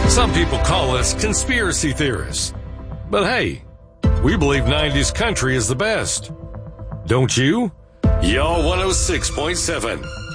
Some people call us conspiracy theorists. But hey, we believe 90s country is the best. Don't you? Y'all 106.7.